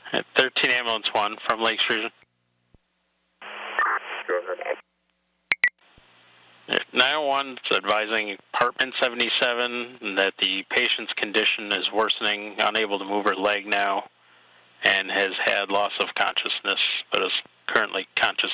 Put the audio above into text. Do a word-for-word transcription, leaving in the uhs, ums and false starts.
At thirteen Ambulance one from Lakes Region. nine one one is advising apartment seventy-seven that the patient's condition is worsening, unable to move her leg now, and has had loss of consciousness, but is currently conscious